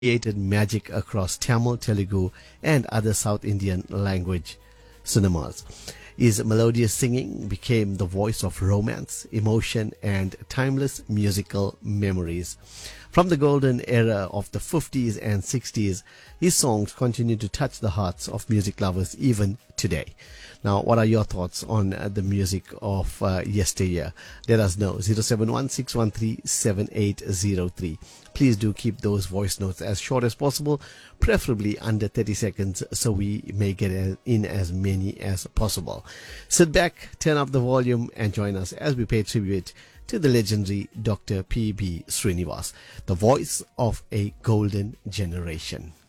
created magic across Tamil, Telugu, and other South Indian language cinemas. His melodious singing became the voice of romance, emotion, and timeless musical memories. From the golden era of the 50s and 60s, his songs continue to touch the hearts of music lovers even today. Now, what are your thoughts on the music of yesteryear? Let us know. 071-613-7803. Please do keep those voice notes as short as possible, preferably under 30 seconds, so we may get in as many as possible. Sit back, turn up the volume, and join us as we pay tribute to the legendary Dr. P.B. Srinivas, the voice of a golden generation.